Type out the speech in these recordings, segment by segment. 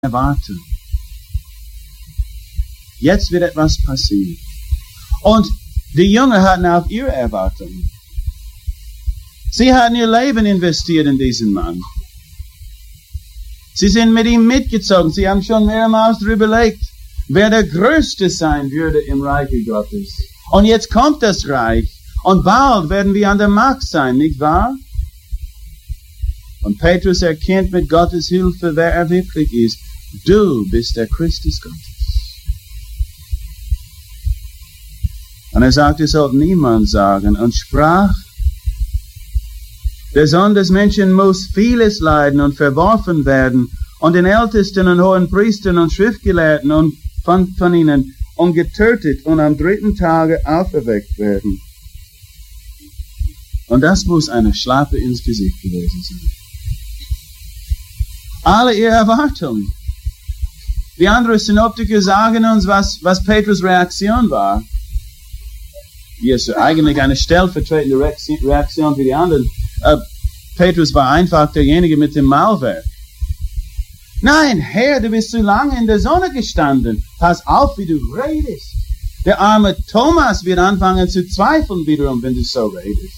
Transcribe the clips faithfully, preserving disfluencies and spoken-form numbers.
erwarten. Jetzt wird etwas passieren. Und die Jünger hatten auch ihre Erwartungen. Sie hatten ihr Leben investiert in diesen Mann. Sie sind mit ihm mitgezogen. Sie haben schon mehrmals darüber überlegt, wer der Größte sein würde im Reiche Gottes. Und jetzt kommt das Reich. Und bald werden wir an der Macht sein, nicht wahr? Und Petrus erkennt mit Gottes Hilfe, wer er wirklich ist. Du bist der Christus Gottes. Und er sagte, es soll niemand sagen, und sprach, der Sohn des Menschen muss vieles leiden und verworfen werden, und den Ältesten und hohen Priestern und Schriftgelehrten und von, von ihnen und getötet und am dritten Tage auferweckt werden. Und das muss eine Schlappe ins Gesicht gewesen sein. Alle ihre Erwartungen. Die anderen Synoptiker sagen uns, was, was Petrus' Reaktion war. Hier ist eigentlich eine stellvertretende Reaktion für die anderen. Uh, Petrus war einfach derjenige mit dem Maulwerk. Nein, Herr, du bist zu lange in der Sonne gestanden. Pass auf, wie du redest. Der arme Thomas wird anfangen zu zweifeln wiederum, wenn du so redest.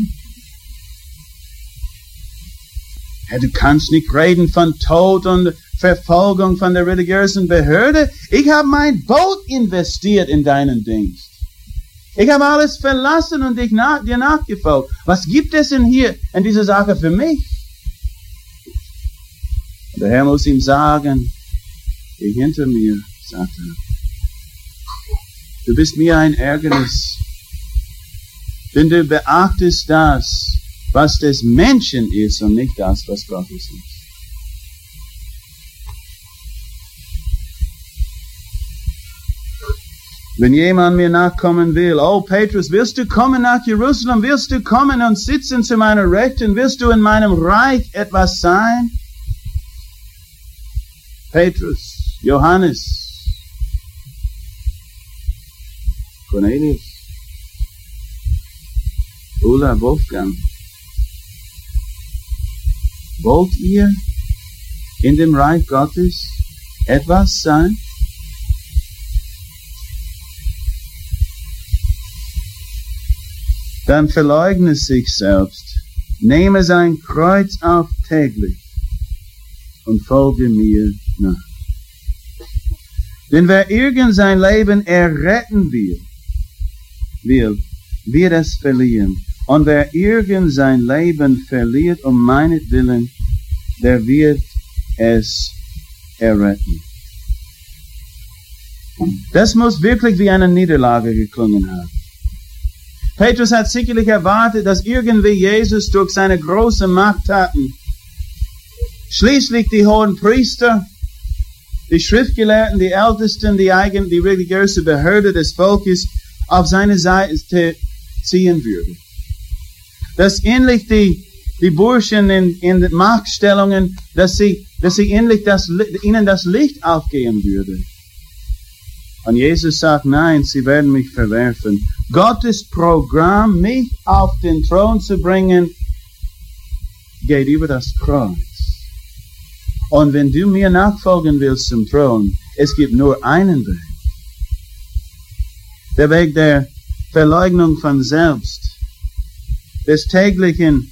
Herr, du kannst nicht reden von Tod und Verfolgung von der religiösen Behörde. Ich habe mein Boot investiert in deinen Dienst. Ich habe alles verlassen und dich nach, dir nachgefolgt. Was gibt es denn hier in dieser Sache für mich? Und der Herr muss ihm sagen, geh hinter mir, sagt er. Du bist mir ein Ärgernis, denn du beachtest das, was des Menschen ist und nicht das, was Gottes ist. Wenn jemand mir nachkommen will, oh Petrus, willst du kommen nach Jerusalem? Willst du kommen und sitzen zu meiner Rechten? Willst du in meinem Reich etwas sein? Petrus, Johannes, Cornelius, Ulla, Wolfgang. Wollt ihr in dem Reich Gottes etwas sein? Dann verleugne sich selbst, nehme sein Kreuz auf täglich und folge mir nach. Denn wer irgend sein Leben erretten will, will, wird es verlieren. Und wer irgend sein Leben verliert um meinetwillen, der wird es erretten. Das muss wirklich wie eine Niederlage geklungen haben. Petrus hat sicherlich erwartet, dass irgendwie Jesus durch seine große Machttaten schließlich die hohen Priester, die Schriftgelehrten, die Ältesten, die, eigen, die religiöse Behörde des Volkes auf seine Seite ziehen würde. Dass endlich die, die Burschen in, in den Machtstellungen, dass sie, dass sie endlich das, ihnen das Licht aufgehen würde. Und Jesus sagt, nein, sie werden mich verwerfen. Gottes Programm, mich auf den Thron zu bringen, geht über das Kreuz. Und wenn du mir nachfolgen willst zum Thron, es gibt nur einen Weg. Der Weg der Verleugnung von selbst, des täglichen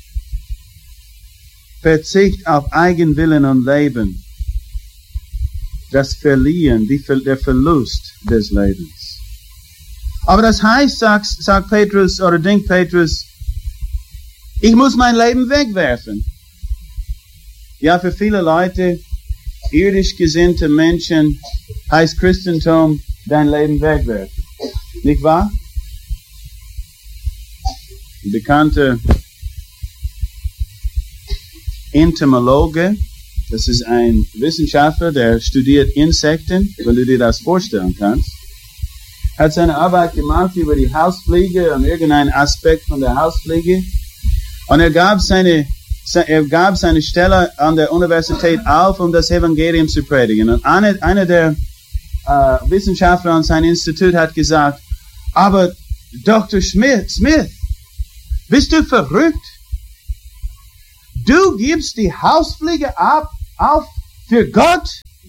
Verzicht auf Eigenwillen und Leben, das Verlieren, die, der Verlust des Lebens. Aber das heißt, sagt, sagt Petrus oder denkt Petrus, ich muss mein Leben wegwerfen. Ja, für viele Leute, irdisch gesinnte Menschen, heißt Christentum, dein Leben wegwerfen. Nicht wahr? Ein bekannter Entomologe, das ist ein Wissenschaftler, der studiert Insekten, wenn du dir das vorstellen kannst, hat seine Arbeit gemacht über die Hausfliege und irgendeinen Aspekt von der Hausfliege. Und er gab seine, er gab seine Stelle an der Universität auf, um das Evangelium zu predigen. Und einer, einer der äh, Wissenschaftler an seinem Institut hat gesagt, aber Doktor Smith, Smith, bist du verrückt? Du gibst die Hausfliege ab, auf, für Gott.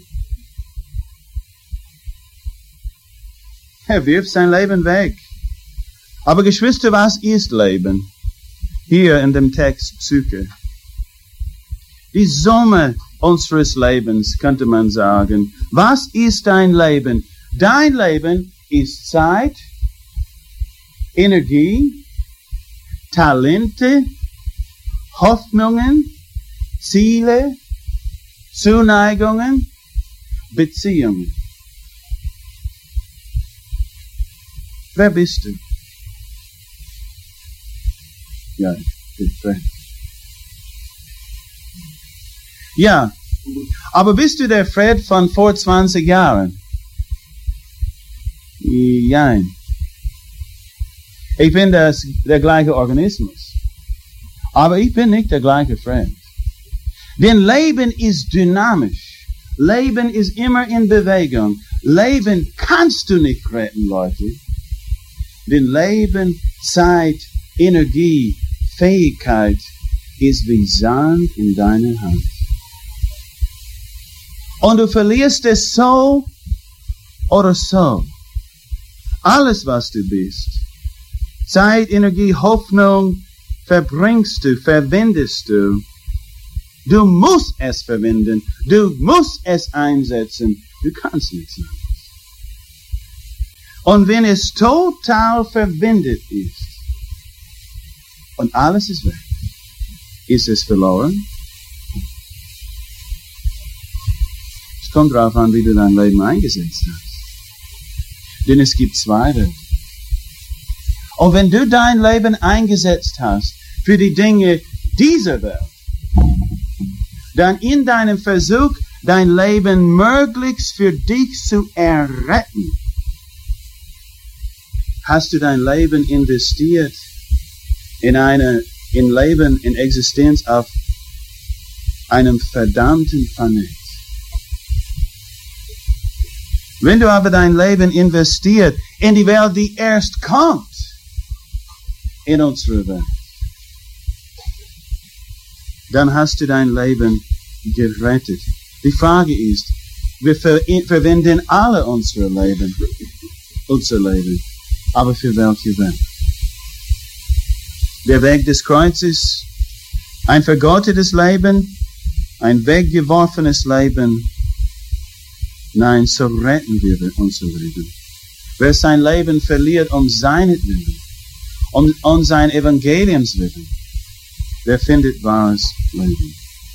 Er wirft sein Leben weg. Aber Geschwister, was ist Leben? Hier in dem Text Psyche. Die Summe unseres Lebens, könnte man sagen. Was ist dein Leben? Dein Leben ist Zeit, Energie, Talente, Hoffnungen, Ziele, Zuneigungen, Beziehungen. Wer bist du? Ja, ich bin Fred. Ja, aber bist du der Fred von vor zwanzig Jahren? Ja. Ich bin das, der gleiche Organismus. Aber ich bin nicht der gleiche Fred. Denn Leben ist dynamisch. Leben ist immer in Bewegung. Leben kannst du nicht retten, Leute. Denn Leben, Zeit, Energie, Fähigkeit ist wie Sand in deiner Hand. Und du verlierst es so oder so. Alles, was du bist, Zeit, Energie, Hoffnung, verbringst du, verwendest du. Du musst es verwenden. Du musst es einsetzen. Du kannst nichts anderes. Und wenn es total verwendet ist und alles ist weg, ist es verloren. Es kommt darauf an, wie du dein Leben eingesetzt hast. Denn es gibt zwei Wege. Und wenn du dein Leben eingesetzt hast für die Dinge dieser Welt, dann in deinem Versuch, dein Leben möglichst für dich zu erretten, hast du dein Leben investiert in eine, in Leben, in Existenz auf einem verdammten Planet. Wenn du aber dein Leben investiert in die Welt, die erst kommt, in unsere Welt, dann hast du dein Leben gerettet. Die Frage ist, wir ver verwenden alle unser Leben, unser Leben, aber für welche Welt? Der Weg des Kreuzes, ein vergottetes Leben, ein weggeworfenes Leben. Nein, so retten wir unser Leben. Wer sein Leben verliert um seinetwillen, um, um sein Evangeliums willen, wer findet wahres Leben?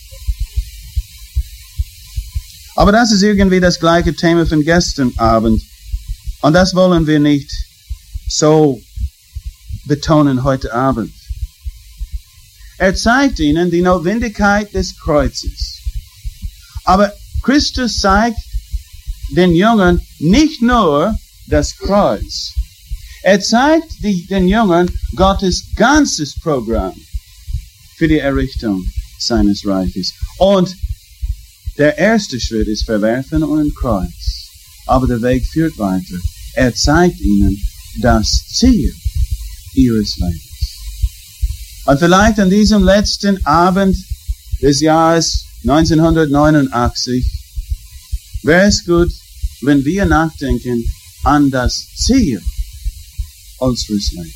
Aber das ist irgendwie das gleiche Thema von gestern Abend. Und das wollen wir nicht so betonen heute Abend. Er zeigt ihnen die Notwendigkeit des Kreuzes. Aber Christus zeigt den Jüngern nicht nur das Kreuz. Er zeigt die, den Jüngern Gottes ganzes Programm für die Errichtung seines Reiches. Und der erste Schritt ist Verwerfen und ein Kreuz. Aber der Weg führt weiter. Er zeigt ihnen das Ziel ihres Lebens. Und vielleicht an diesem letzten Abend des Jahres neunzehnhundertneunundachtzig wäre es gut, wenn wir nachdenken an das Ziel unseres Lebens.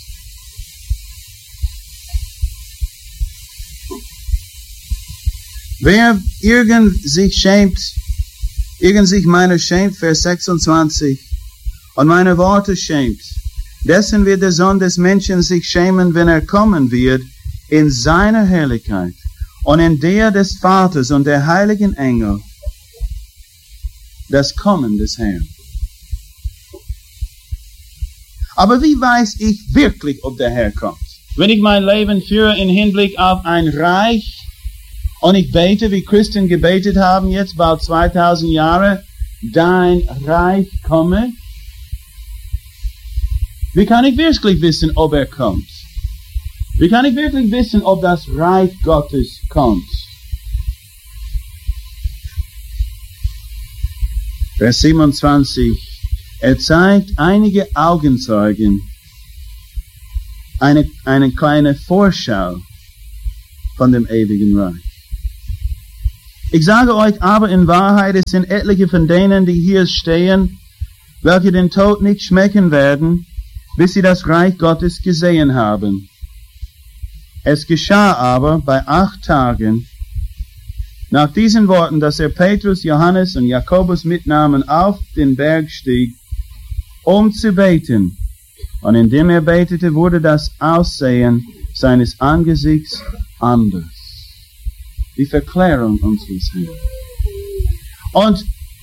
Wer irgend sich schämt, irgend sich meiner schämt, Vers sechsundzwanzig, und meine Worte schämt, dessen wird der Sohn des Menschen sich schämen, wenn er kommen wird, in seiner Herrlichkeit und in der des Vaters und der heiligen Engel, das Kommen des Herrn. Aber wie weiß ich wirklich, ob der Herr kommt? Wenn ich mein Leben führe im Hinblick auf ein Reich und ich bete, wie Christen gebetet haben, jetzt bald zweitausend Jahre, dein Reich komme, wie kann ich wirklich wissen, ob er kommt? Wie kann ich wirklich wissen, ob das Reich Gottes kommt? Vers siebenundzwanzig. Er zeigt einige Augenzeugen, eine, eine kleine Vorschau von dem ewigen Reich. Ich sage euch aber in Wahrheit, es sind etliche von denen, die hier stehen, welche den Tod nicht schmecken werden, bis sie das Reich Gottes gesehen haben. Es geschah aber bei acht Tagen, nach diesen Worten, dass er Petrus, Johannes und Jakobus mitnahmen, auf den Berg stieg, um zu beten. Und indem er betete, wurde das Aussehen seines Angesichts anders. Die Verklärung unseres Herrn. Und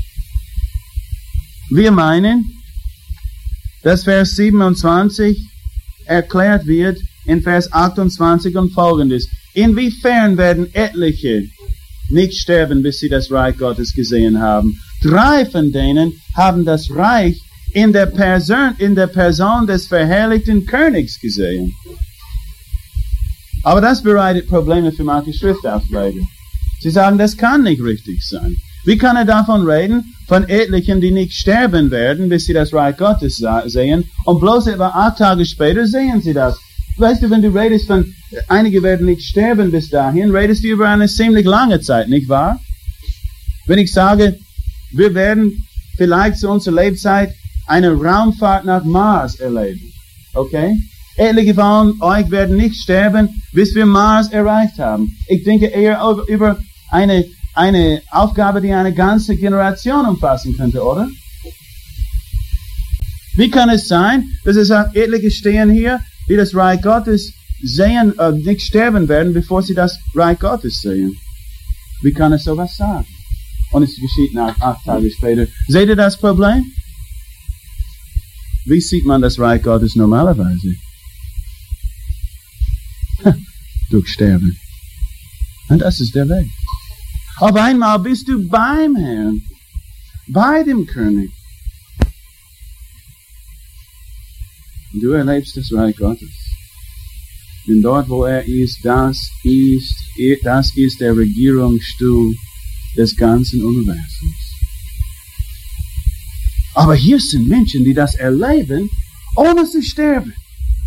wir meinen, dass Vers siebenundzwanzig erklärt wird in Vers achtundzwanzig und folgendes. Inwiefern werden etliche nicht sterben, bis sie das Reich Gottes gesehen haben? Drei von denen haben das Reich in der Person, in der Person des verherrlichten Königs gesehen. Aber das bereitet Probleme für manche Schriftaufleger. Sie sagen, das kann nicht richtig sein. Wie kann er davon reden, von etlichen, die nicht sterben werden, bis sie das Reich Gottes sehen, und bloß etwa acht Tage später sehen sie das? Weißt du, wenn du redest von, einige werden nicht sterben bis dahin, redest du über eine ziemlich lange Zeit, nicht wahr? Wenn ich sage, wir werden vielleicht zu unserer Lebzeit eine Raumfahrt nach Mars erleben, okay? Etliche von euch werden nicht sterben, bis wir Mars erreicht haben. Ich denke eher über eine, eine Aufgabe, die eine ganze Generation umfassen könnte, oder? Wie kann es sein, dass es sagt, etliche stehen hier, die das Reich Gottes sehen, äh, nicht sterben werden, bevor sie das Reich Gottes sehen? Wie kann es sowas sagen? Und es geschieht nach acht Tage später. Seht ihr das Problem? Wie sieht man das Reich Gottes normalerweise? Durch Sterben. Und das ist der Weg. Auf einmal bist du beim Herrn, bei dem König. Und du erlebst das Reich Gottes. Denn dort, wo er ist, das ist, das ist der Regierungsstuhl des ganzen Universums. Aber hier sind Menschen, die das erleben, ohne zu sterben.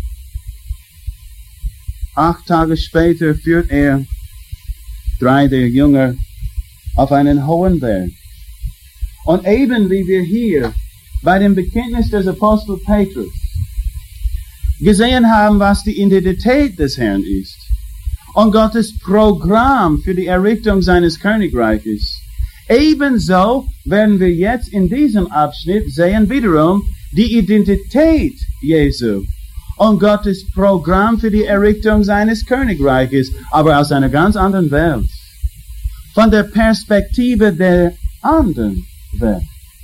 Acht Tage später führt er drei der Jünger auf einen hohen Berg. Und eben wie wir hier bei dem Bekenntnis des Apostel Petrus gesehen haben, was die Identität des Herrn ist und Gottes Programm für die Errichtung seines Königreiches, ebenso werden wir jetzt in diesem Abschnitt sehen wiederum die Identität Jesu und Gottes Programm für die Errichtung seines Königreiches, aber aus einer ganz anderen Welt. Von der Perspektive der anderen Welt.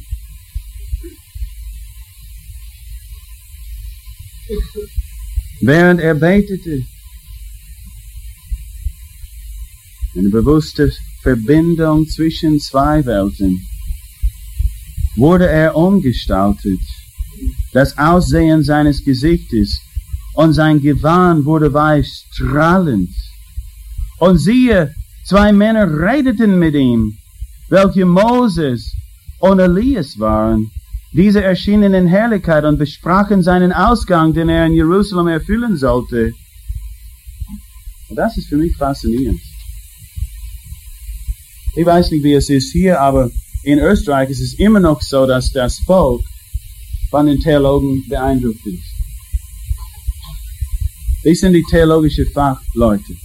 Während er betete, eine bewusste Verbindung zwischen zwei Welten, wurde er umgestaltet. Das Aussehen seines Gesichtes und sein Gewand wurde weiß strahlend. Und siehe, zwei Männer redeten mit ihm, welche Moses und Elias waren. Diese erschienen in Herrlichkeit und besprachen seinen Ausgang, den er in Jerusalem erfüllen sollte. Und das ist für mich faszinierend. Ich weiß nicht, wie es ist hier, aber in Österreich ist es immer noch so, dass das Volk von den Theologen beeindruckt ist. Die sind die theologischen Fachleute.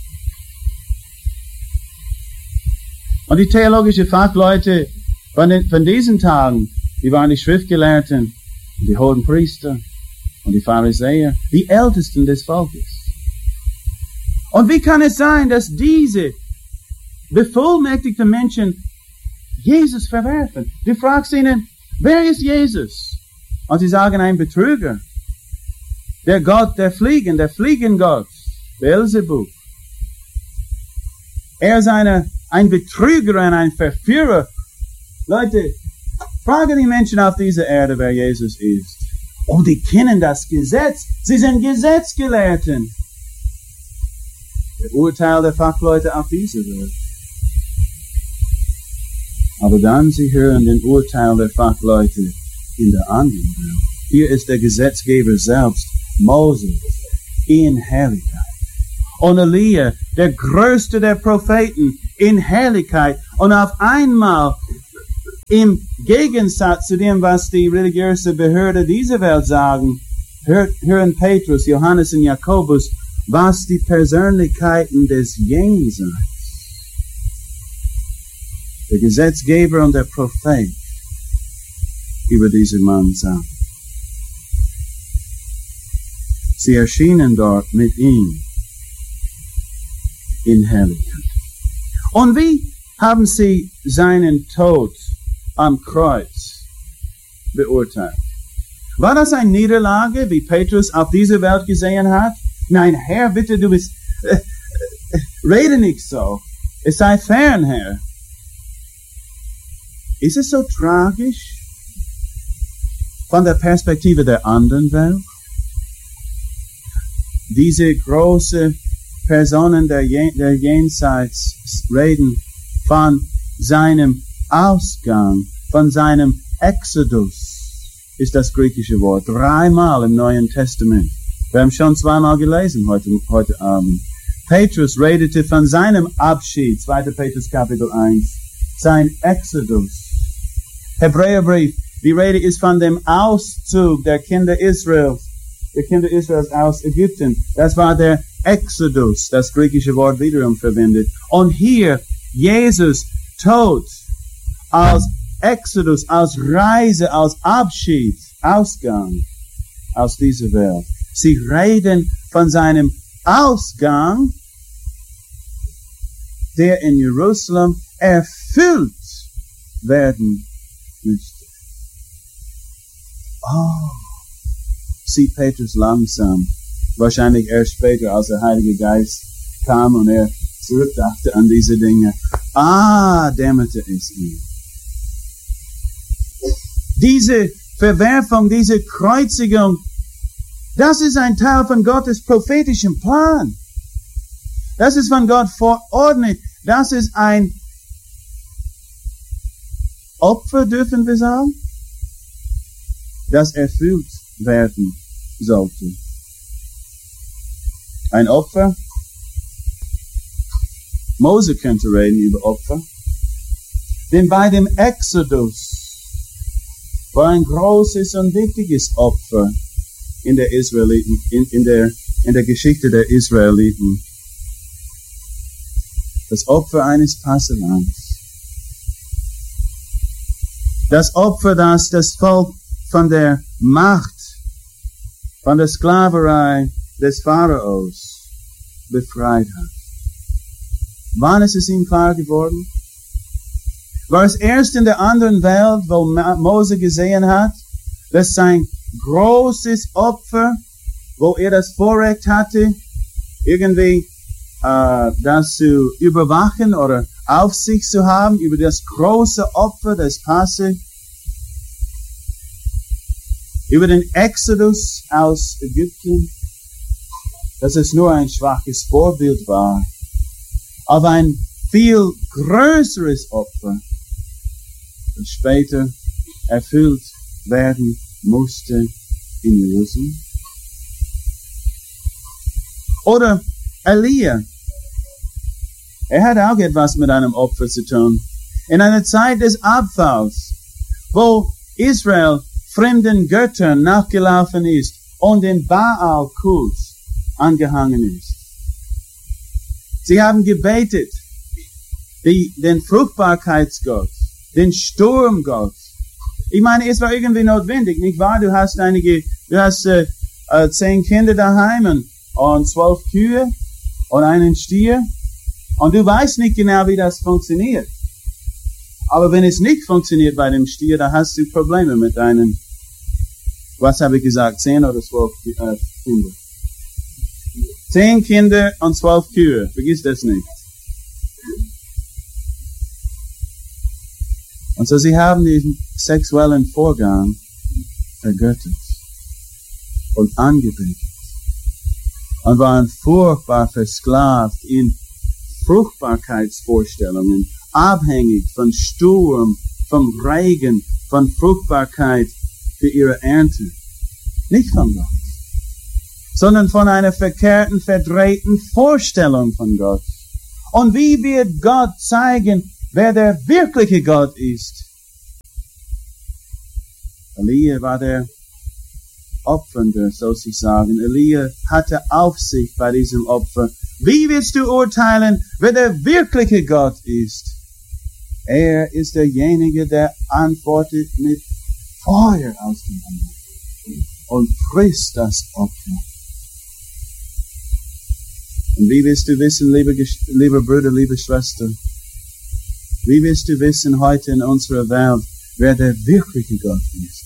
Und die theologischen Fachleute von, den, von diesen Tagen, die waren die Schriftgelehrten, die hohen Priester und die Pharisäer, die Ältesten des Volkes. Und wie kann es sein, dass diese bevollmächtigte Menschen Jesus verwerfen? Du fragst ihnen, wer ist Jesus? Und sie sagen, ein Betrüger. Der Gott der Fliegen, der Fliegengott, Beelzebub. Er ist eine, ein Betrüger und ein Verführer. Leute, frage die Menschen auf dieser Erde, wer Jesus ist. Oh, die kennen das Gesetz. Sie sind Gesetzgelehrten. Der Urteil der Fachleute auf dieser Welt. Aber dann sie hören den Urteil der Fachleute in der anderen Welt. Hier ist der Gesetzgeber selbst, Moses, in Herrlichkeit. Und Elia, der größte der Propheten, in Herrlichkeit. Und auf einmal, im Gegensatz zu dem, was die religiöse Behörde dieser Welt sagen, hören Petrus, Johannes und Jakobus, was die Persönlichkeiten des Jenseits, der Gesetzgeber und der Prophet, über diesen Mann sagen. Sie erschienen dort mit ihm in Herrlichkeit. Und wie haben sie seinen Tod am Kreuz beurteilt? War das eine Niederlage, wie Petrus auf diese Welt gesehen hat? Nein, Herr, bitte, du bist, äh, äh, rede nicht so. Es sei fern, Herr. Ist es so tragisch von der Perspektive der anderen Welt? Diese große Personen der, Jen- der Jenseits reden von seinem Ausgang, von seinem Exodus, ist das griechische Wort, dreimal im Neuen Testament. Wir haben schon zweimal gelesen heute, heute Abend. Petrus redete von seinem Abschied, zweiter Petrus Kapitel eins, sein Exodus. Hebräerbrief, die Rede ist von dem Auszug der Kinder Israels, der Kinder Israels aus Ägypten. Das war der Exodus, das griechische Wort wiederum verwendet. Und hier Jesus Tod als Exodus, als Reise, als Abschied, Ausgang aus dieser Welt. Sie reden von seinem Ausgang, der in Jerusalem erfüllt werden müsste. Oh, sieht Petrus langsam, wahrscheinlich erst später, als der Heilige Geist kam und er zurückdachte an diese Dinge. Ah, dämmerte es ihm. Diese Verwerfung, diese Kreuzigung, das ist ein Teil von Gottes prophetischem Plan. Das ist von Gott verordnet. Das ist ein Opfer, dürfen wir sagen, das erfüllt werden sollte. Ein Opfer. Mose könnte reden über Opfer. Denn bei dem Exodus war ein großes und wichtiges Opfer in der Israeliten, in, in der, in der Geschichte der Israeliten. Das Opfer eines Passalams. Das Opfer, das das Volk von der Macht, von der Sklaverei des Pharaos befreit hat. Wann ist es ihm klar geworden? War es erst in der anderen Welt, wo Mose gesehen hat, dass sein großes Opfer, wo er das Vorrecht hatte, irgendwie äh, das zu überwachen oder Aufsicht zu haben über das große Opfer des Passe, über den Exodus aus Ägypten, dass es nur ein schwaches Vorbild war, aber ein viel größeres Opfer, das später erfüllt werden musste in Jerusalem. Oder Elia. Er hat auch etwas mit einem Opfer zu tun. In einer Zeit des Abfalls, wo Israel fremden Göttern nachgelaufen ist und den Baal-Kult angehangen ist. Sie haben gebetet, die, den Fruchtbarkeitsgott, den Sturmgott. Ich meine, es war irgendwie notwendig, nicht wahr? Du hast einige, du hast äh, äh, zehn Kinder daheim und, und zwölf Kühe und einen Stier. Und du weißt nicht genau, wie das funktioniert. Aber wenn es nicht funktioniert bei dem Stier, dann hast du Probleme mit deinen, was habe ich gesagt, zehn oder zwölf äh, Kinder. Zehn Kinder und zwölf Kühe. Vergiss das nicht. Und so sie haben diesen sexuellen Vorgang vergöttert und angebetet und waren furchtbar versklavt in Fruchtbarkeitsvorstellungen, abhängig von Sturm, vom Regen, von Fruchtbarkeit für ihre Ernte. Nicht von Gott, sondern von einer verkehrten, verdrehten Vorstellung von Gott. Und wie wird Gott zeigen, wer der wirkliche Gott ist. Elia war der Opfernde, so sie sagen. Elia hatte Aufsicht bei diesem Opfer. Wie willst du urteilen, wer der wirkliche Gott ist? Er ist derjenige, der antwortet mit Feuer aus dem Himmel und frisst das Opfer. Und wie willst du wissen, liebe, liebe Brüder, liebe Schwester, wie willst du wissen heute in unserer Welt, wer der wirkliche Gott ist?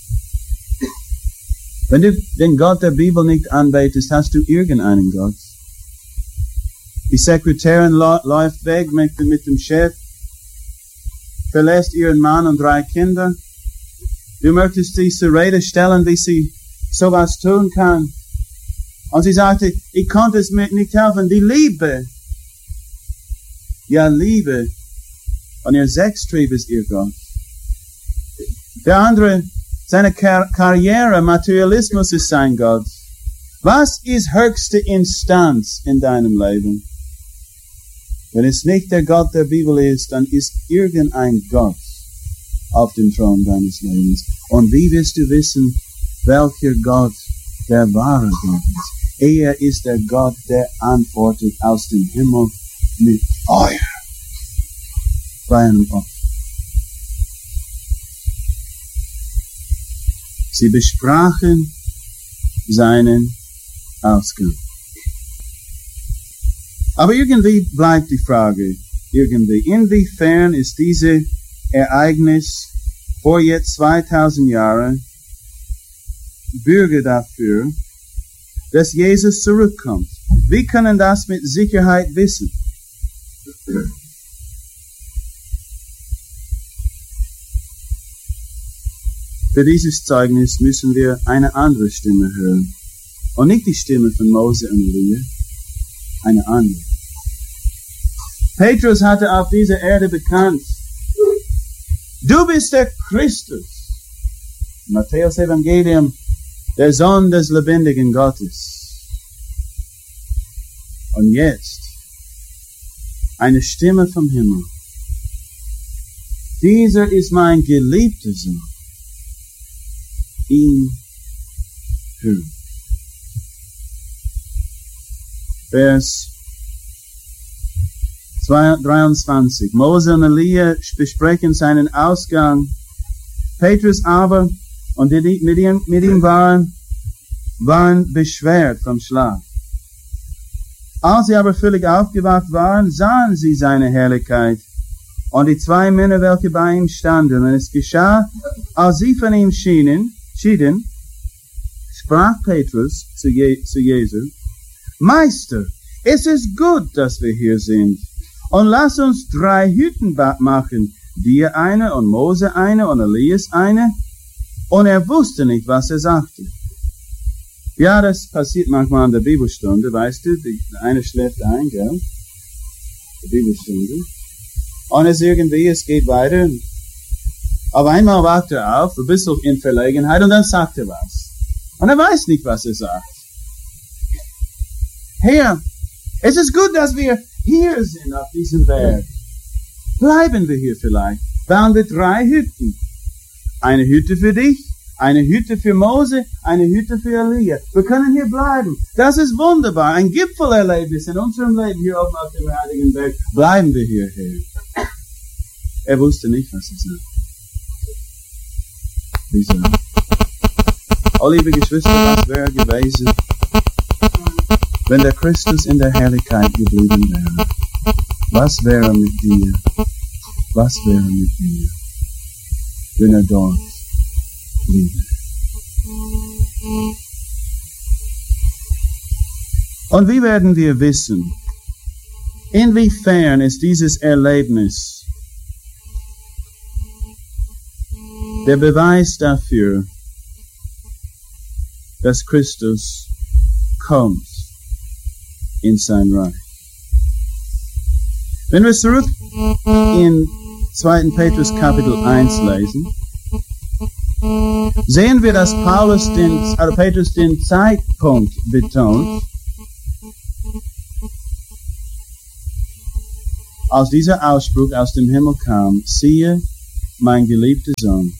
Wenn du den Gott der Bibel nicht anbetest, hast du irgendeinen Gott. Die Sekretärin läuft weg mit, mit dem Chef, verlässt ihren Mann und drei Kinder. Du möchtest sie zur Rede stellen, wie sie sowas tun kann. Und sie sagte, ich konnte es mir nicht helfen, die Liebe. Ja, Liebe. Und ihr Sextrieb ist ihr Gott. Der andere, seine Kar- Karriere, Materialismus ist sein Gott. Was ist höchste Instanz in deinem Leben? Wenn es nicht der Gott der Bibel ist, dann ist irgendein Gott auf dem Thron deines Lebens. Und wie wirst du wissen, welcher Gott der wahre Gott ist? Er ist der Gott, der antwortet aus dem Himmel mit Feuer bei einem Opfer. Sie besprachen seinen Ausgang. Aber irgendwie bleibt die Frage, irgendwie, inwiefern ist dieses Ereignis vor jetzt zweitausend Jahren Bürger dafür, dass Jesus zurückkommt? Wir können das mit Sicherheit wissen. Für dieses Zeugnis müssen wir eine andere Stimme hören. Und nicht die Stimme von Mose und Elia, eine andere. Petrus hatte auf dieser Erde bekannt, du bist der Christus. Matthäus Evangelium, der Sohn des lebendigen Gottes. Und jetzt eine Stimme vom Himmel. Dieser ist mein geliebter Sohn. Ihn hören. Vers dreiundzwanzig. Mose und Elia besprechen seinen Ausgang. Petrus aber und die mit ihm, mit ihm waren, waren beschwert vom Schlaf. Als sie aber völlig aufgewacht waren, sahen sie seine Herrlichkeit und die zwei Männer, welche bei ihm standen. Und es geschah, als sie von ihm schienen, schieden, sprach Petrus zu, Je- zu Jesus, Meister, es ist gut, dass wir hier sind. Und lass uns drei Hütten machen, dir eine und Mose eine und Elias eine. Und er wusste nicht, was er sagte. Ja, das passiert manchmal in der Bibelstunde, weißt du, die, eine schläft ein, gell? Die Bibelstunde. Und es irgendwie, es geht weiter. Auf einmal wacht er auf, ein bisschen in Verlegenheit, und dann sagt er was. Und er weiß nicht, was er sagt. Herr, es ist gut, dass wir hier sind auf diesem Berg. Bleiben wir hier vielleicht. Bauen wir drei Hütten. Eine Hütte für dich, eine Hütte für Mose, eine Hütte für Elia. Wir können hier bleiben. Das ist wunderbar. Ein Gipfelerlebnis in unserem Leben hier oben auf dem Heiligen Berg. Bleiben wir hierher. Er wusste nicht, was er sagt. Wieso? Oh, liebe Geschwister, was wäre gewesen, wenn der Christus in der Herrlichkeit geblieben wäre? Was wäre mit dir? Was wäre mit dir, wenn er dort bliebe? Und wie werden wir wissen, inwiefern ist dieses Erlebnis der Beweis dafür, dass Christus kommt in sein Reich? Wenn wir zurück in zweiten Petrus Kapitel eins lesen, sehen wir, dass Paulus den, also Petrus den Zeitpunkt betont, als dieser Ausspruch aus dem Himmel kam, siehe, mein geliebter Sohn.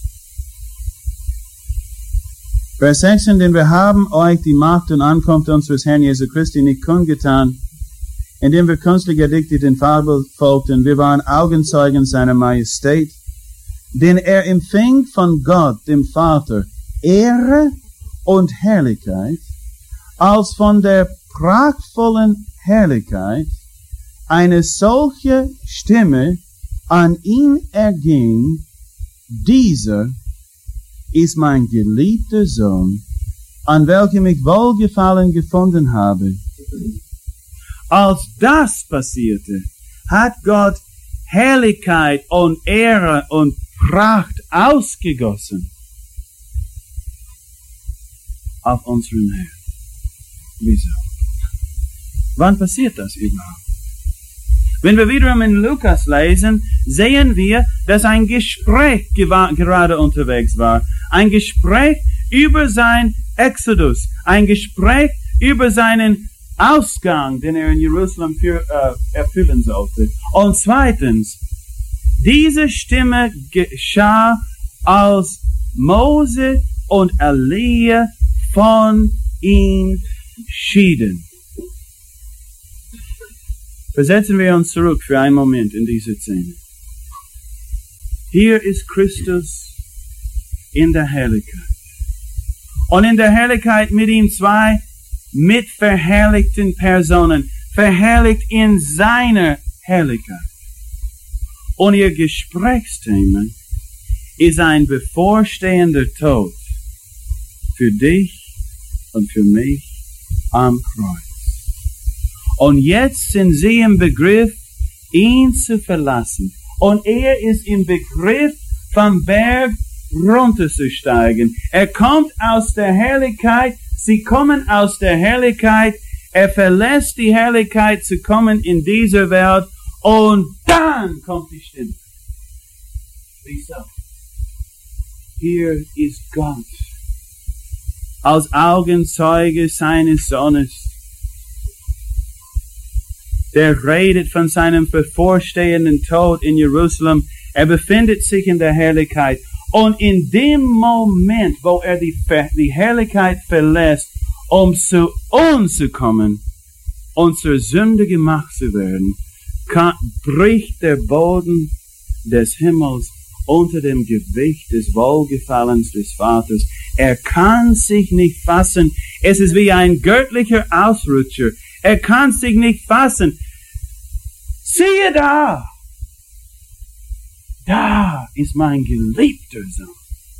Vers sechzehn, denn wir haben euch die Macht und Ankunft unseres Herrn Jesu Christi nicht kundgetan, indem wir künstlich erdichteten Fabel folgten. Wir waren Augenzeugen seiner Majestät, denn er empfing von Gott, dem Vater, Ehre und Herrlichkeit, als von der prachtvollen Herrlichkeit eine solche Stimme an ihn erging, dieser ist mein geliebter Sohn, an welchem ich Wohlgefallen gefunden habe. Als das passierte, hat Gott Herrlichkeit und Ehre und Pracht ausgegossen auf unseren Herrn. Wieso? Wann passiert das überhaupt? Wenn wir wiederum in Lukas lesen, sehen wir, dass ein Gespräch gerade unterwegs war. Ein Gespräch über sein Exodus. Ein Gespräch über seinen Ausgang, den er in Jerusalem für, äh, erfüllen sollte. Und zweitens, diese Stimme geschah, als Mose und Elia von ihm schieden. Versetzen wir uns zurück für einen Moment in diese Szene. Hier ist Christus in der Herrlichkeit. Und in der Herrlichkeit mit ihm zwei mitverherrlichten Personen, verherrlicht in seiner Herrlichkeit. Und ihr Gesprächsthema ist ein bevorstehender Tod für dich und für mich am Kreuz. Und jetzt sind sie im Begriff, ihn zu verlassen. Und er ist im Begriff, vom Berg runterzusteigen. Er kommt aus der Herrlichkeit, sie kommen aus der Herrlichkeit, er verlässt die Herrlichkeit zu kommen in dieser Welt und dann kommt die Stimme. Wieso? Hier ist Gott als Augenzeuge seines Sohnes. Der redet von seinem bevorstehenden Tod in Jerusalem. Er befindet sich in der Herrlichkeit. Und in dem Moment, wo er die, die Herrlichkeit verlässt, um zu uns zu kommen und zur Sünde gemacht zu werden, kann, bricht der Boden des Himmels unter dem Gewicht des Wohlgefallens des Vaters. Er kann sich nicht fassen. Es ist wie ein göttlicher Ausrutscher. Er kann sich nicht fassen. Siehe da! Da ist mein geliebter Sohn,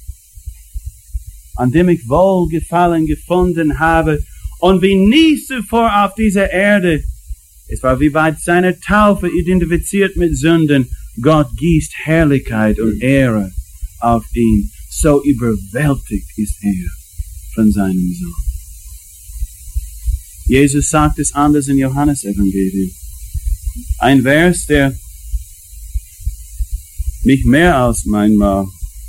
an dem ich Wohlgefallen gefunden habe und wie nie zuvor auf dieser Erde. Es war wie bei seiner Taufe identifiziert mit Sünden. Gott gießt Herrlichkeit und Ehre auf ihn. So überwältigt ist er von seinem Sohn. Jesus sagt es anders in Johannes Evangelium. Ein Vers, der mich mehr als manchmal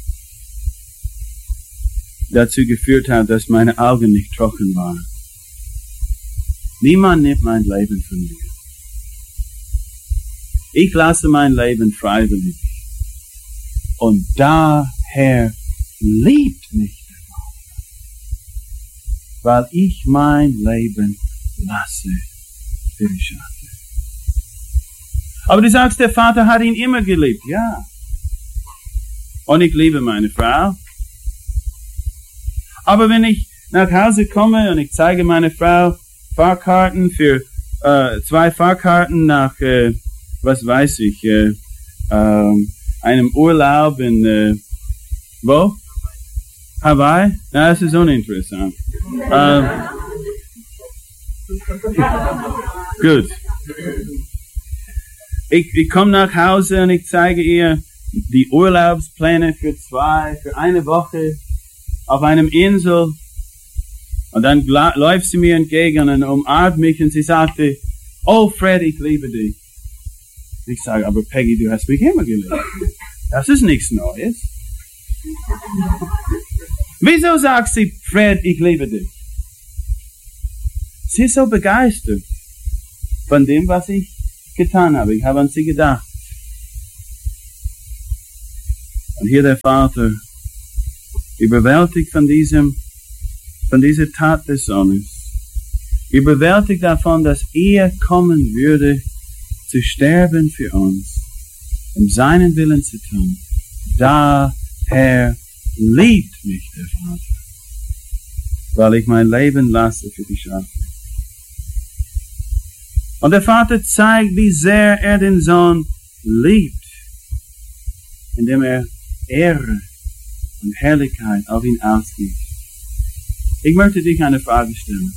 dazu geführt hat, dass meine Augen nicht trocken waren. Niemand nimmt mein Leben von mir. Ich lasse mein Leben freiwillig. Und daher liebt mich der Vater, weil ich mein Leben lasse für die Schafe. Aber du sagst, der Vater hat ihn immer geliebt. Ja. Und ich liebe meine Frau. Aber wenn ich nach Hause komme und ich zeige meiner Frau Fahrkarten für äh, zwei Fahrkarten nach, äh, was weiß ich, äh, äh, einem Urlaub in, äh, wo? Hawaii? Na, das ist uninteressant. äh, gut. Ich, ich komme nach Hause und ich zeige ihr die Urlaubspläne für zwei, für eine Woche auf einem Insel. Und dann läuft sie mir entgegen und umarmt mich und sie sagte, oh Fred, ich liebe dich. Ich sage, aber Peggy, du hast mich immer geliebt. Das ist nichts Neues. Wieso sagt sie, Fred, ich liebe dich? Sie ist so begeistert von dem, was ich getan habe. Ich habe an sie gedacht. Und hier der Vater, überwältigt von diesem, von dieser Tat des Sohnes, überwältigt davon, dass er kommen würde, zu sterben für uns, um seinen Willen zu tun. Daher liebt mich der Vater, weil ich mein Leben lasse für die Schafe. Und der Vater zeigt, wie sehr er den Sohn liebt, indem er Ehre und Herrlichkeit auf ihn ausgibt. Ich möchte dich eine Frage stellen.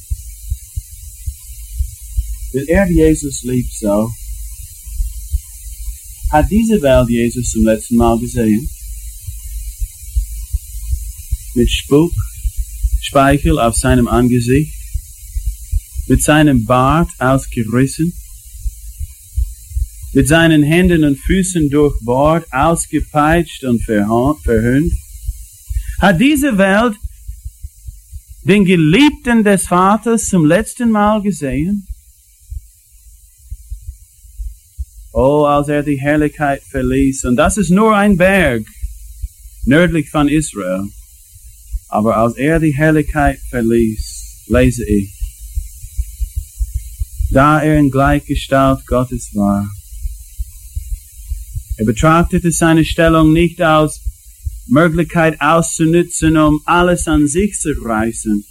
Wenn er Jesus liebt so, hat diese Welt Jesus zum letzten Mal gesehen? Mit Spuck, Speichel auf seinem Angesicht, mit seinem Bart ausgerissen, mit seinen Händen und Füßen durchbohrt, ausgepeitscht und verhöhnt? Hat diese Welt den Geliebten des Vaters zum letzten Mal gesehen? Oh, als er die Herrlichkeit verließ, und das ist nur ein Berg, nördlich von Israel, aber als er die Herrlichkeit verließ, lese ich, da er in Gleichgestalt Gottes war. Er betrachtete seine Stellung nicht als Möglichkeit auszunutzen, um alles an sich zu reißen.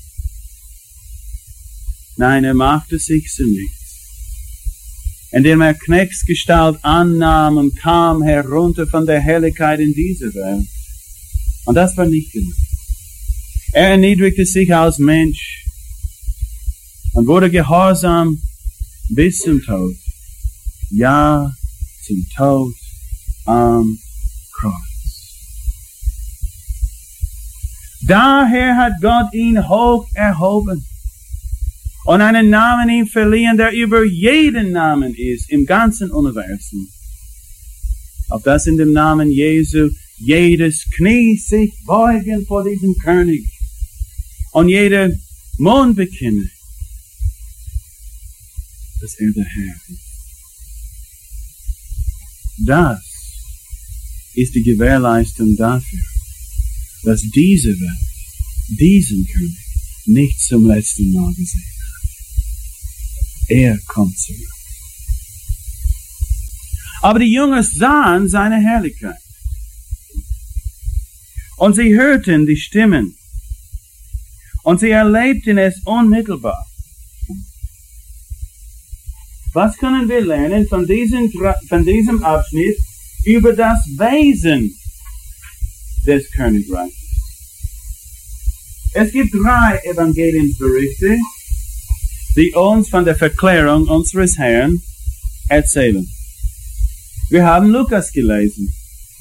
Nein, er machte sich zu nichts, indem er Knechtsgestalt annahm und kam herunter von der Herrlichkeit in diese Welt. Und das war nicht genug. Er erniedrigte sich als Mensch und wurde gehorsam bis zum Tod. Ja, zum Tod am Kreuz. Daher hat Gott ihn hoch erhoben und einen Namen ihm verliehen, der über jeden Namen ist im ganzen Universum. Auf das in dem Namen Jesu jedes Knie sich beugen vor diesem König und jeder Mund bekenne, dass er der Herr ist. Das ist die Gewährleistung dafür, dass diese Welt diesen König nicht zum letzten Mal gesehen hat. Er kommt zurück. Aber die Jünger sahen seine Herrlichkeit. Und sie hörten die Stimmen. Und sie erlebten es unmittelbar. Was können wir lernen von diesem, von diesem Abschnitt über das Wesen des Königreiches? Es gibt drei Evangeliumsberichte, die uns von der Verklärung unseres Herrn erzählen. Wir haben Lukas gelesen.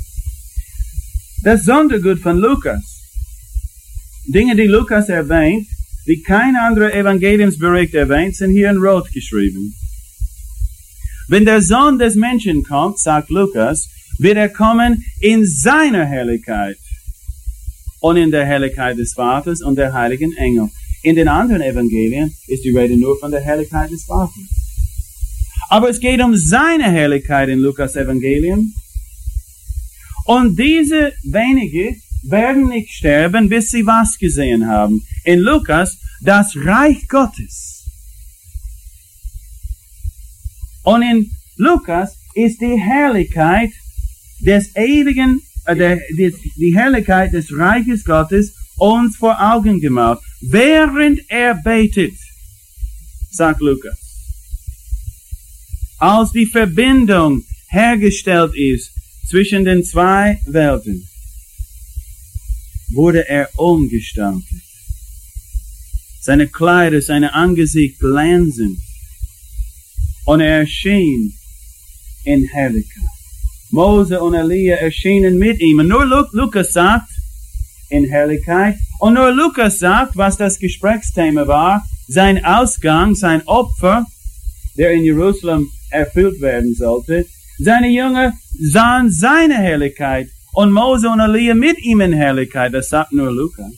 Das Sondergut von Lukas, Dinge, die Lukas erwähnt, die kein anderer Evangeliumsbericht erwähnt, sind hier in Rot geschrieben. Wenn der Sohn des Menschen kommt, sagt Lukas, wird er kommen in seiner Herrlichkeit und in der Herrlichkeit des Vaters und der heiligen Engel. In den anderen Evangelien ist die Rede nur von der Herrlichkeit des Vaters. Aber es geht um seine Herrlichkeit in Lukas Evangelium. Und diese wenige werden nicht sterben, bis sie was gesehen haben. In Lukas, das Reich Gottes. Und in Lukas ist die Herrlichkeit des ewigen, äh, der, des, die Herrlichkeit des Reiches Gottes uns vor Augen gemalt, während er betet, sagt Lukas. Als die Verbindung hergestellt ist zwischen den zwei Welten, wurde er umgestaltet. Seine Kleider, sein Angesicht glänzend. Und er erschien in Herrlichkeit. Mose und Elia erschienen mit ihm. Und nur Lukas sagt, in Herrlichkeit. Und nur Lukas sagt, was das Gesprächsthema war, sein Ausgang, sein Opfer, der in Jerusalem erfüllt werden sollte. Seine Jünger sahen seine Herrlichkeit. Und Mose und Elia mit ihm in Herrlichkeit. Das sagt nur Lukas.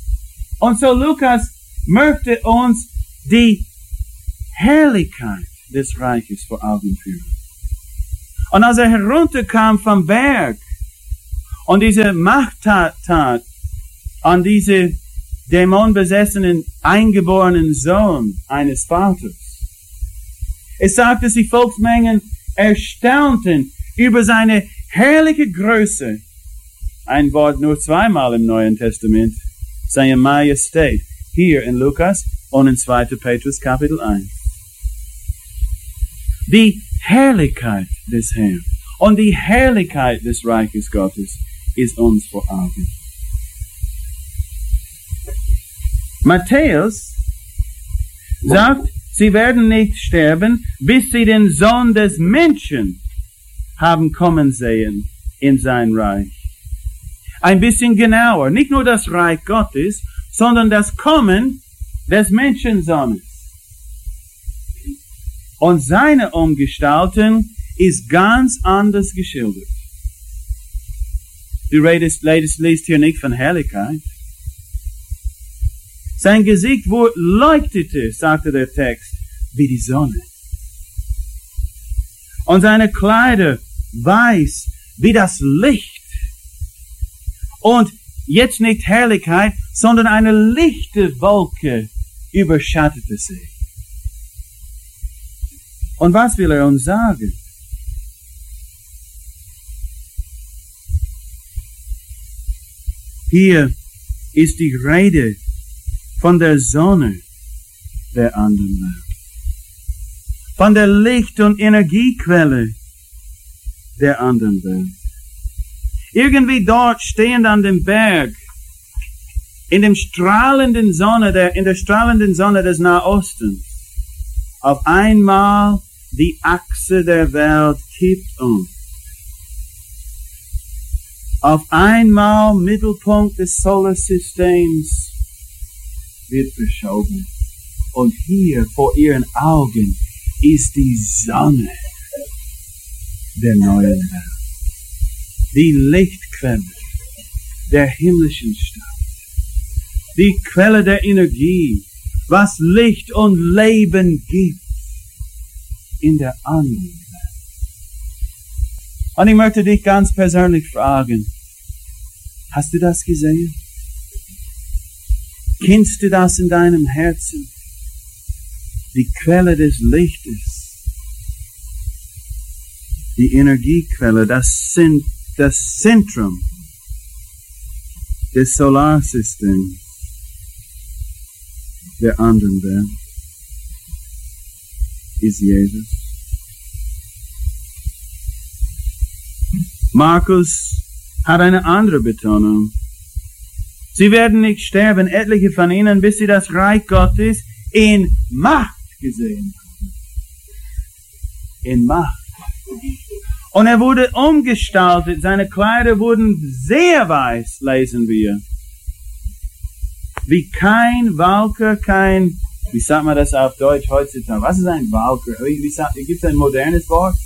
Und so Lukas möchte uns die Herrlichkeit des Reiches vor Augen führen. Und als er herunterkam vom Berg und diese Machttat tat an diese dämonbesessenen, eingeborenen Sohn eines Vaters, es sagt, dass die Volksmengen erstaunten über seine herrliche Größe. Ein Wort nur zweimal im Neuen Testament. Seine Majestät. Hier in Lukas und in zweiter Petrus Kapitel eins. Die Herrlichkeit des Herrn und die Herrlichkeit des Reiches Gottes ist uns vor Augen. Matthäus sagt, sie werden nicht sterben, bis sie den Sohn des Menschen haben kommen sehen in sein Reich. Ein bisschen genauer, nicht nur das Reich Gottes, sondern das Kommen des Menschensohnes. Und seine Umgestaltung ist ganz anders geschildert. Du redest, redest, liest hier nicht von Herrlichkeit. Sein Gesicht leuchtete, sagte der Text, wie die Sonne. Und seine Kleider weiß wie das Licht. Und jetzt nicht Herrlichkeit, sondern eine lichte Wolke überschattete sie. Und was will er uns sagen? Hier ist die Rede von der Sonne der anderen Welt. Von der Licht- und Energiequelle der anderen Welt. Irgendwie dort stehend an dem Berg, in dem strahlenden Sonne, der, in der strahlenden Sonne des Nahostens, auf einmal die Achse der Welt kippt um. Auf einmal Mittelpunkt des Solarsystems wird verschoben. Und hier vor ihren Augen ist die Sonne der neuen Welt. Die Lichtquelle der himmlischen Stadt. Die Quelle der Energie, was Licht und Leben gibt in der anderen Welt. Und ich möchte dich ganz persönlich fragen, hast du das gesehen? Kennst du das in deinem Herzen? Die Quelle des Lichtes, die Energiequelle, das sind das Zentrum des Solarsystems der anderen Welt ist Jesus. Markus hat eine andere Betonung. Sie werden nicht sterben, etliche von ihnen, bis sie das Reich Gottes in Macht gesehen haben. In Macht. Und er wurde umgestaltet, seine Kleider wurden sehr weiß, lesen wir. Wie kein Walker, kein, wie sagt man das auf Deutsch heutzutage? Was ist ein Walker? Wie sagt, gibt es ein modernes Wort?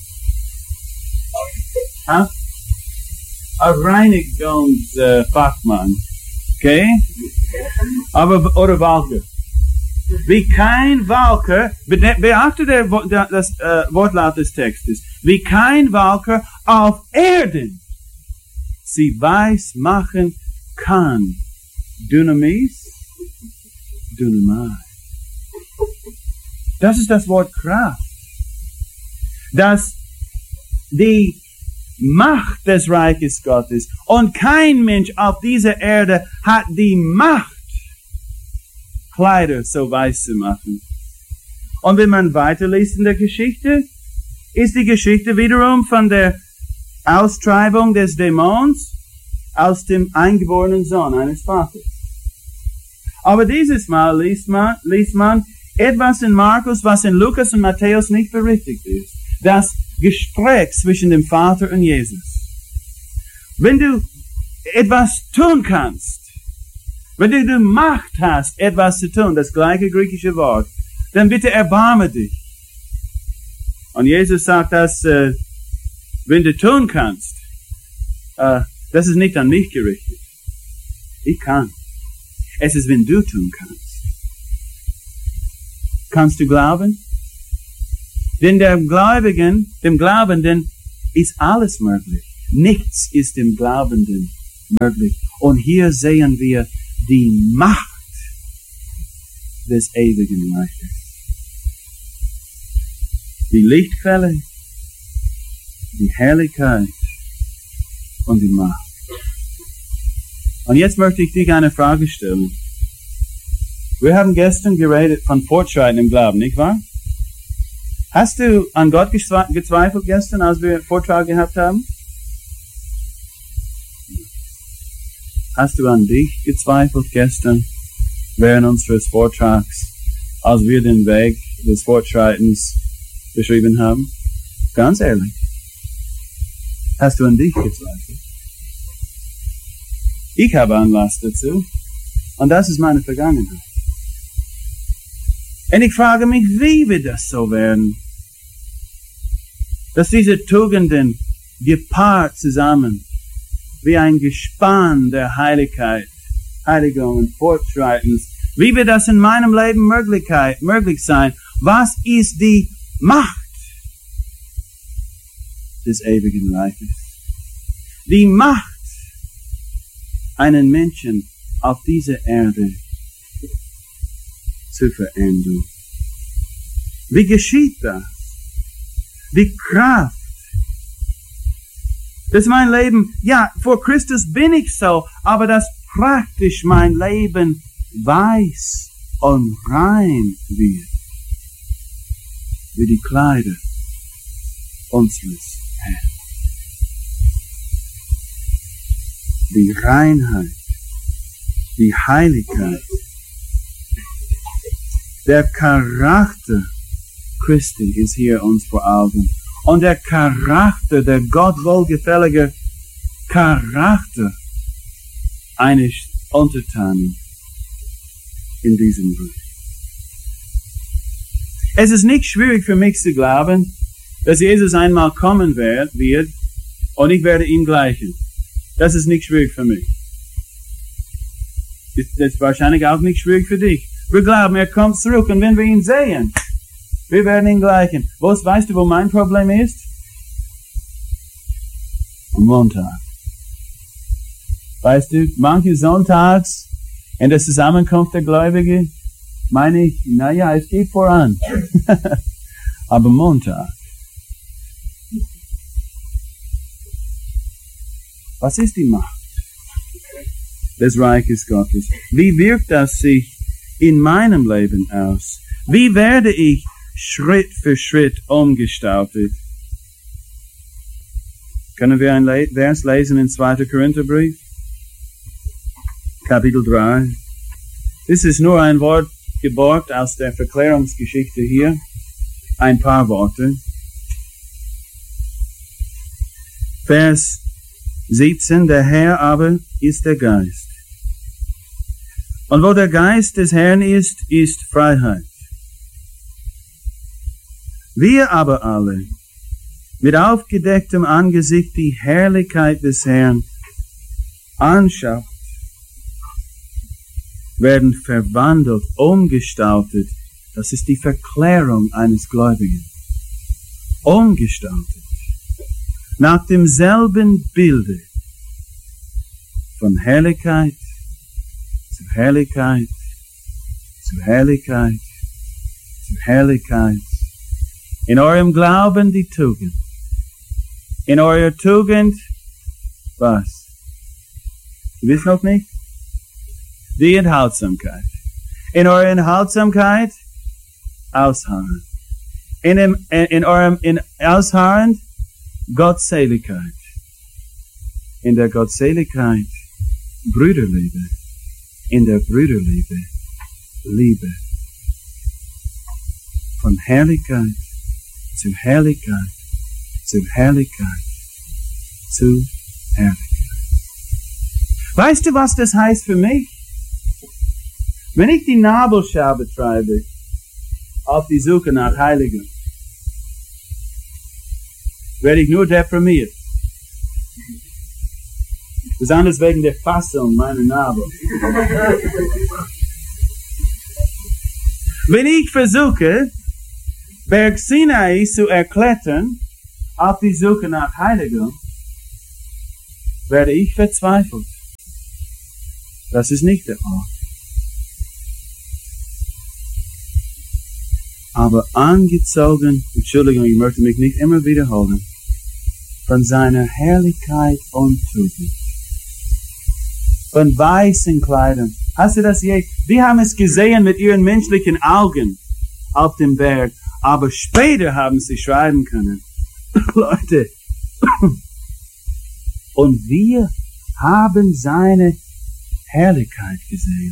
Ha? Ein Reinigungsfachmann. Okay? Aber, oder Walker. Wie kein Walker, beachte der, das äh, Wortlaut des Textes, wie kein Walker auf Erden sie weiß machen kann. Dynamis, Dynamai. Das ist das Wort Kraft. Dass die Macht des Reiches Gottes und kein Mensch auf dieser Erde hat die Macht, Kleider so weiß zu machen. Und wenn man weiterliest in der Geschichte, ist die Geschichte wiederum von der Austreibung des Dämons aus dem eingeborenen Sohn eines Vaters. Aber dieses Mal liest man, liest man etwas in Markus, was in Lukas und Matthäus nicht berichtigt ist. Das Gespräch zwischen dem Vater und Jesus. Wenn du etwas tun kannst, wenn du die Macht hast, etwas zu tun, das gleiche griechische Wort, dann bitte erbarme dich. Und Jesus sagt, dass, äh, wenn du tun kannst, äh, das ist nicht an mich gerichtet. Ich kann. Es ist, wenn du tun kannst. Kannst du glauben? Denn der Gläubigen, dem Glaubenden ist alles möglich. Nichts ist dem Glaubenden möglich. Und hier sehen wir die Macht des ewigen Reiches. Die Lichtquelle, die Herrlichkeit und die Macht. Und jetzt möchte ich dich eine Frage stellen. Wir haben gestern geredet von Fortschreiten im Glauben, nicht wahr? Hast du an Gott gezweifelt gestern, als wir Vortrag gehabt haben? Hast du an dich gezweifelt gestern, während unseres Vortrags, als wir den Weg des Fortschreitens beschrieben haben? Ganz ehrlich. Hast du an dich gezweifelt? Ich habe Anlass dazu. Und das ist meine Vergangenheit. Und ich frage mich, wie wird das so werden? Dass diese Tugenden gepaart zusammen, wie ein Gespann der Heiligkeit, Heiligung und Fortschreitens, wie wird das in meinem Leben Möglichkeit, möglich sein? Was ist die Macht des ewigen Reiches? Die Macht, einen Menschen auf dieser Erde zu verändern. Wie geschieht das? Die Kraft. Dass mein Leben, ja, vor Christus bin ich so, aber dass praktisch mein Leben weiß und rein wird. Wie die Kleider unseres Herrn. Die Reinheit, die Heiligkeit, der Charakter Christi ist hier uns vor Augen. Und der Charakter, der Gott wohlgefällige Charakter eines Untertanen in diesem Brief. Es ist nicht schwierig für mich zu glauben, dass Jesus einmal kommen wird und ich werde ihm gleichen. Das ist nicht schwierig für mich. Das ist wahrscheinlich auch nicht schwierig für dich. Wir glauben, er kommt zurück und wenn wir ihn sehen, wir werden ihn gleichen. Was, weißt du, wo mein Problem ist? Am Montag. Weißt du, manche Sonntags in der Zusammenkunft der Gläubigen meine ich, naja, es geht voran. Aber Montag. Was ist die Macht des Reiches Gottes? Wie wirkt das sich in meinem Leben aus? Wie werde ich Schritt für Schritt umgestaltet? Können wir ein Vers lesen in zweiter Korintherbrief? Kapitel drei. Das ist nur ein Wort geborgt aus der Verklärungsgeschichte hier. Ein paar Worte. Vers siebzehn. Der Herr aber ist der Geist. Und wo der Geist des Herrn ist, ist Freiheit. Wir aber alle, mit aufgedecktem Angesicht die Herrlichkeit des Herrn anschauen, werden verwandelt, umgestaltet. Das ist die Verklärung eines Gläubigen. Umgestaltet. Nach demselben Bilde. Von Herrlichkeit zu Herrlichkeit, zu Herrlichkeit, zu Herrlichkeit. In eurem Glauben die Tugend. In eurer Tugend, was? Du wisst noch nicht? Die Enthaltsamkeit. In eurer Enthaltsamkeit, Ausharren. In, dem, in, in eurem in Ausharren, Gottseligkeit. In der Gottseligkeit, Brüderliebe. In der Brüderliebe, Liebe. Von Herrlichkeit zu Herrlichkeit, zu Herrlichkeit, zu Herrlichkeit. Weißt du, was das heißt für mich? Wenn ich die Nabelschau betreibe, auf die Suche nach Heiligung, werde ich nur deprimiert. Besonders wegen der Fassung meiner Nabel. Wenn ich versuche, Berg Sinai zu erklettern, auf die Suche nach Heiligung, werde ich verzweifelt. Das ist nicht der Ort. Aber angezogen, Entschuldigung, ich möchte mich nicht immer wiederholen, von seiner Herrlichkeit und Tugend, von weißen Kleidern. Hast du das je? Wir haben es gesehen mit ihren menschlichen Augen auf dem Berg, aber später haben sie schreiben können. Leute, und wir haben seine Herrlichkeit gesehen.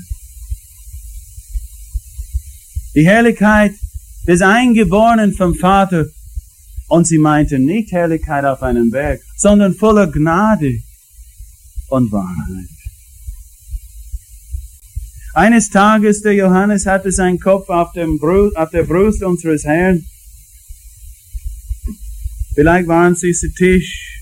Die Herrlichkeit des Eingeborenen vom Vater. Und sie meinte nicht Herrlichkeit auf einem Berg, sondern voller Gnade und Wahrheit. Eines Tages, der Johannes hatte seinen Kopf auf, dem Brust, auf der Brust unseres Herrn. Vielleicht waren sie zu Tisch.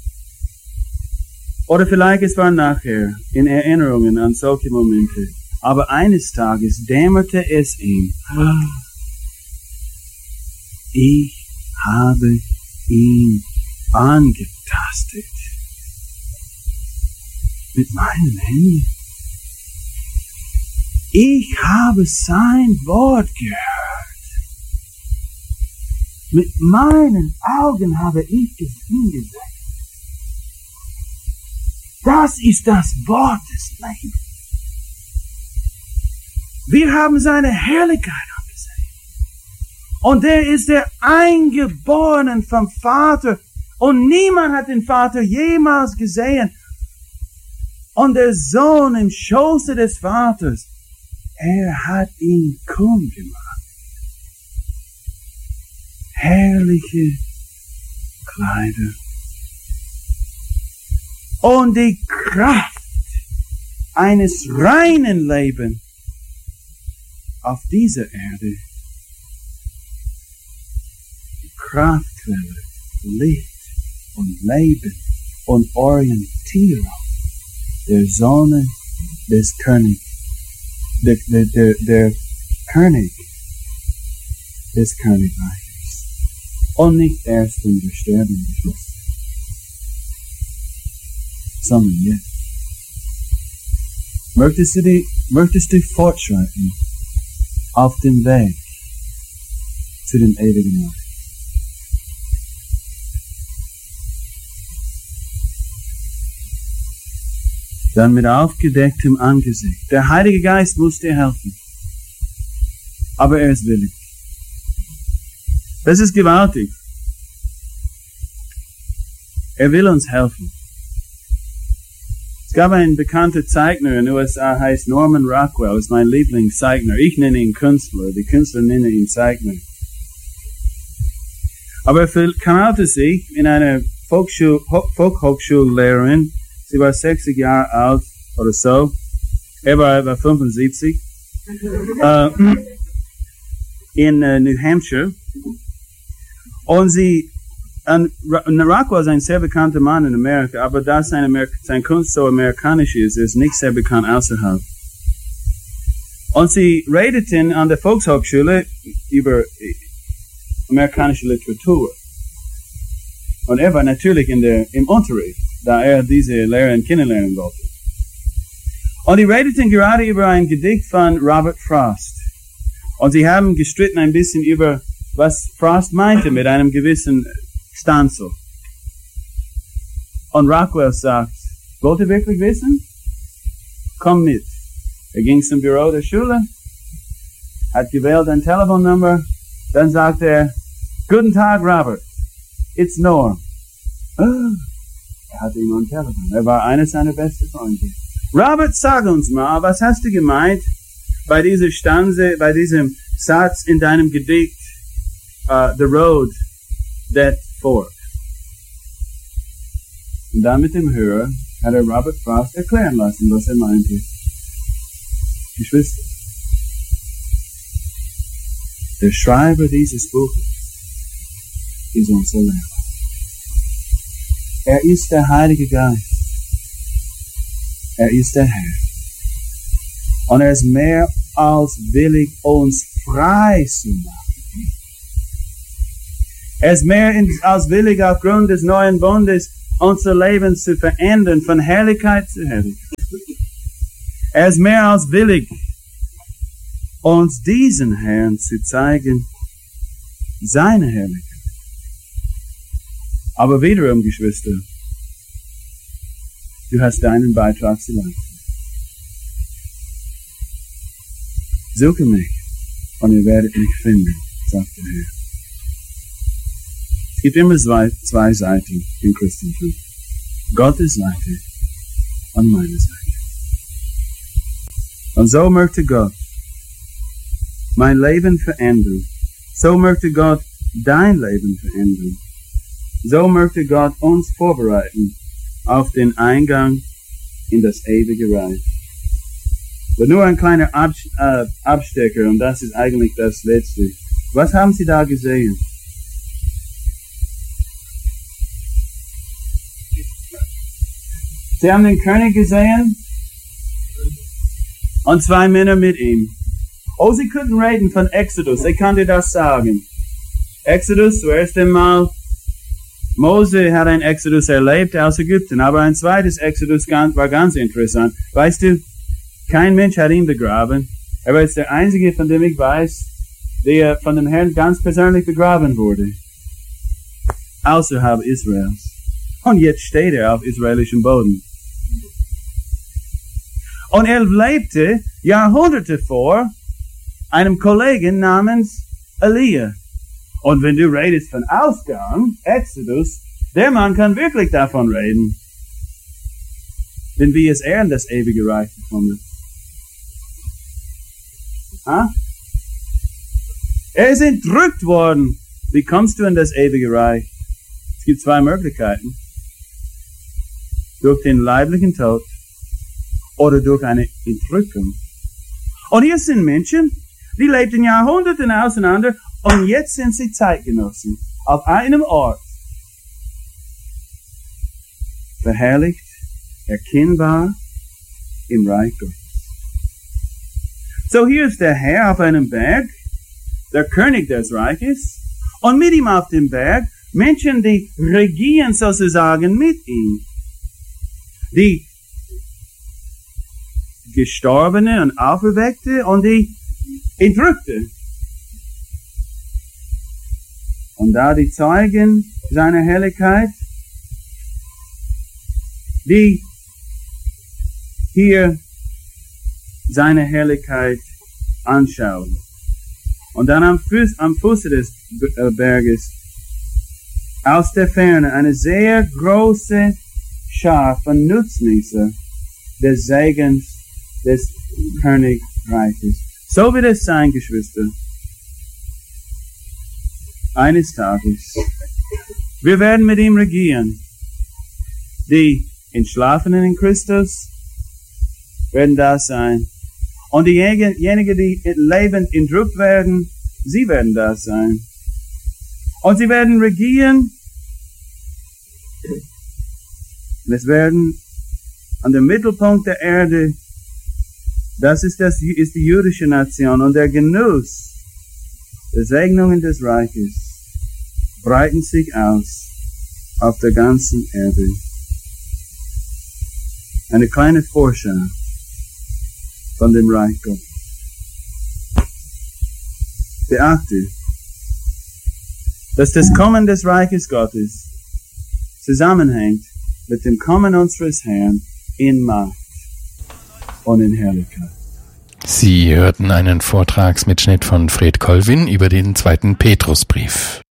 Oder vielleicht es war nachher, in Erinnerungen an solche Momente. Aber eines Tages dämmerte es ihm. Ich habe ihn angetastet. Mit meinen Händen. Ich habe sein Wort gehört. Mit meinen Augen habe ich ihn gesehen. Das ist das Wort des Lebens. Wir haben seine Herrlichkeit angesehen. Und er ist der Eingeborene vom Vater. Und niemand hat den Vater jemals gesehen. Und der Sohn im Schoße des Vaters, er hat ihn kundgemacht. Herrliche Kleider. Und die Kraft eines reinen Lebens auf dieser Erde. Die Kraftquelle, Licht und Leben und Orientierung der Sonne des Königs, der, der, der, der König des Königreiches. Und nicht erst in der sterbenden Schluss, sondern jetzt. Möchtest du, die, möchtest du fortschreiten auf dem Weg zu dem ewigen Reich? Dann mit aufgedecktem Angesicht. Der Heilige Geist muss dir helfen. Aber er ist willig. Das ist gewaltig. Er will uns helfen. Es gab einen bekannten Zeichner in den U S A, heißt Norman Rockwell, ist mein Lieblingszeichner. Ich nenne ihn Künstler, die Künstler nennen ihn Zeichner. Aber er verkannte sich in einer Volksschul- Volkshochschullehrerin. Sie war sechzig Jahre alt oder so. Er war etwa fünfundsiebzig. uh, in uh, New Hampshire. Und sie, und Rockwell ist ein sehr bekannter Mann in Amerika, aber da sein, Amerik- sein Kunst so amerikanisch ist, ist nicht sehr bekannt außerhalb. Und sie redeten an der Volkshochschule über amerikanische Literatur. Und er war natürlich in der, im Unterricht, da er diese Lehrerin kennenlernen wollte. Und die redeten gerade über ein Gedicht von Robert Frost. Und sie haben gestritten ein bisschen über, was Frost meinte mit einem gewissen Stanzo. Und Rockwell sagt, wollt ihr wirklich wissen? Komm mit. Er ging zum Büro der Schule, hat gewählt ein Telefonnummer, dann sagt er, guten Tag, Robert, it's Norm. Oh. Er hatte ihn am Telefon. Er war einer seiner besten Freunde. Robert, sag uns mal, was hast du gemeint bei dieser Stanze, bei diesem Satz in deinem Gedicht, uh, The Road That Forks? Und dann mit dem Hörer hat er Robert Frost erklären lassen, was er meinte. Geschwister, der Schreiber dieses Buches ist unser Lehrer. Er ist der Heilige Geist. Er ist der Herr. Und er ist mehr als willig, uns frei zu machen Er ist mehr als willig, aufgrund des neuen Bundes unser Leben zu verändern, von Herrlichkeit zu Herrlichkeit. Er ist mehr als willig, uns diesen Herrn zu zeigen, seine Herrlichkeit. Aber wiederum, Geschwister, du hast deinen Beitrag zu leisten. Suche mich, und ihr werdet mich finden, sagt der Herr. Es gibt immer zwei, zwei Seiten im Christentum. Gottes Seite und meine Seite. Und so möchte Gott mein Leben verändern. So möchte Gott dein Leben verändern. So möchte Gott uns vorbereiten auf den Eingang in das ewige Reich. Aber nur ein kleiner Abs- äh, Abstecker, und das ist eigentlich das Letzte. Was haben Sie da gesehen? Sie haben den König gesehen und zwei Männer mit ihm. Oh, sie könnten reden von Exodus. Ich kann dir das sagen. Exodus, zuerst einmal, Mose hat ein Exodus erlebt aus Ägypten, aber ein zweites Exodus war ganz interessant. Weißt du, kein Mensch hat ihn begraben. Er war jetzt der Einzige, von dem ich weiß, der von dem Herrn ganz persönlich begraben wurde. Außerhalb Israels. Und jetzt steht er auf israelischem Boden. Und er lebte Jahrhunderte vor einem Kollegen namens Elia. Und wenn du redest von Ausgang, Exodus, der Mann kann wirklich davon reden. Denn wie ist er in das ewige Reich gekommen? Ha? Er ist entrückt worden. Wie kommst du in das ewige Reich? Es gibt zwei Möglichkeiten. Durch den leiblichen Tod oder durch eine Entrückung. Und hier sind Menschen, die lebten Jahrhunderten auseinander und jetzt sind sie Zeitgenossen auf einem Ort. Verherrlicht, erkennbar im Reich Gottes. So hier ist der Herr auf einem Berg, der König des Reiches, und mit ihm auf dem Berg Menschen, die regieren sozusagen mit ihm. Die Gestorbene und Auferweckte und die Entrückte. Und da die Zeugen seiner Herrlichkeit, die hier seine Herrlichkeit anschauen. Und dann am Fuß, am Fuße des Berges aus der Ferne eine sehr große Schar von Nutznießer des Segens des Königreiches. So wird es sein, Geschwister. Eines Tages. Wir werden mit ihm regieren. Die Entschlafenen in Christus werden da sein. Und diejenigen, die lebend entrückt werden, sie werden da sein. Und sie werden regieren. Und es werden an dem Mittelpunkt der Erde, das ist, das ist die jüdische Nation, und der Genuss der Segnungen des Reiches breiten sich aus auf der ganzen Erde. Eine kleine Vorschau von dem Reich Gottes. Beachte, dass das Kommen des Reiches Gottes zusammenhängt mit dem Kommen unseres Herrn in Macht und in Herrlichkeit. Sie hörten einen Vortragsmitschnitt von Fred Colvin über den zweiten Petrusbrief.